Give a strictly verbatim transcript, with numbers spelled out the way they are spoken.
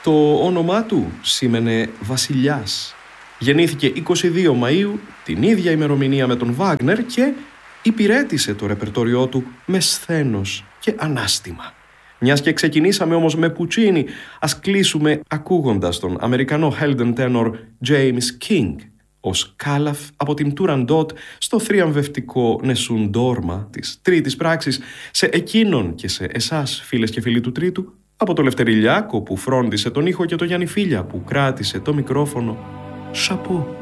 Το όνομά του σήμαινε βασιλιάς. Γεννήθηκε είκοσι δύο Μαΐου, την ίδια ημερομηνία με τον Βάγνερ, και υπηρέτησε το ρεπερτόριό του με σθένος και ανάστημα. Μιας και ξεκινήσαμε όμως με Πουτσίνι, ας κλείσουμε ακούγοντας τον Αμερικανό Helden tenor James King ως Κάλαφ από την Turandot στο θριαμβευτικό Nessun Dorma της τρίτης πράξης, σε εκείνον και σε εσάς φίλες και φίλοι του τρίτου, από το Λευτερηλιάκο που φρόντισε τον ήχο και το Γιάννη Φίλια που κράτησε το μικρόφωνο. Σαπό!